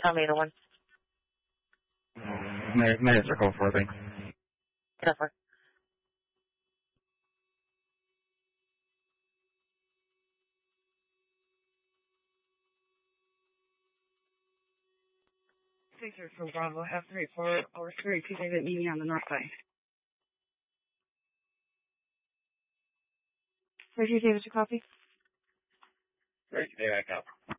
Tell me the one. Minutes are going for, I think. Get up for. Caesar from Bravo F3 for our 3 people that meet me on the north side. Where'd you give us your coffee? Right, there I go.